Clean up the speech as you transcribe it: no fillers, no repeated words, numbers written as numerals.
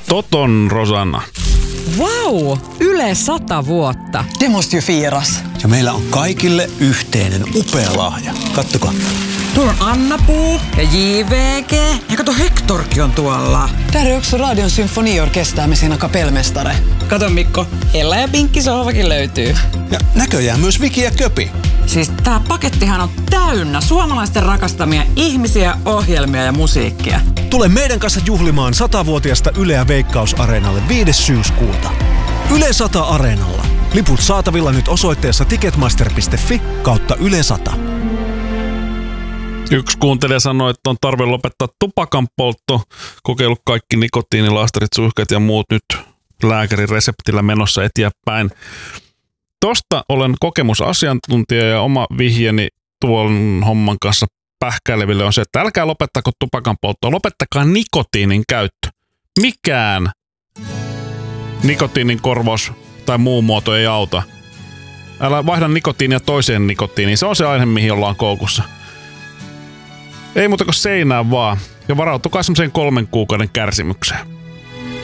Toton Rosanna. Vau! Yle 100 vuotta. Det måste ju firas. Ja meillä on kaikille yhteinen upea lahja. Kattokaa. Tuolla on Anna-Puu ja JVG. Ja kato, Hectorkin on tuolla. Där är också Radion symfoniorkester med sina kapellmästare. Kato Mikko, Ella ja Pinkki sohvakin löytyy. Ja näköjään myös Viki ja Köpi. Siis tää pakettihan on täynnä suomalaisten rakastamia ihmisiä, ohjelmia ja musiikkia. Tule meidän kanssa juhlimaan 100-vuotiasta Yleä Veikkaus-areenalle 5. syyskuuta. Yle 100 Areenalla. Liput saatavilla nyt osoitteessa ticketmaster.fi/Yle 100. Yksi kuuntelija sanoi, että on tarve lopettaa tupakan poltto. Kokeillut kaikki nikotiinilaastarit, suihkeet ja muut nyt lääkärin reseptillä menossa eteenpäin. Tosta olen kokemusasiantuntija ja oma vihjeni tuon homman kanssa pähkäileville on se, että älkää lopettako tupakan polttoa, lopettakaa nikotiinin käyttö. Mikään nikotiinin korvaus tai muu muoto ei auta. Älä vaihda nikotiinia toiseen nikotiiniin, se on se aihe, mihin ollaan koukussa. Ei muuta kuin seinään vaan, ja varautukaa semmoiseen 3 kuukauden kärsimykseen.